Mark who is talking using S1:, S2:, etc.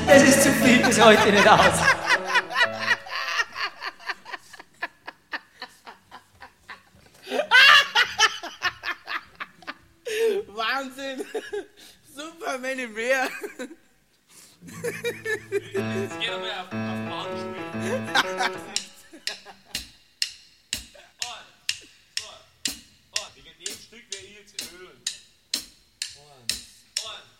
S1: Das ist zu viel bis heute nicht aus.
S2: Wahnsinn! Superman im Meer!
S3: Jetzt gehen wir auf Bahn spielen. 1, 2, 1. Wegen dem Stück werde ich jetzt hören. 1, 2.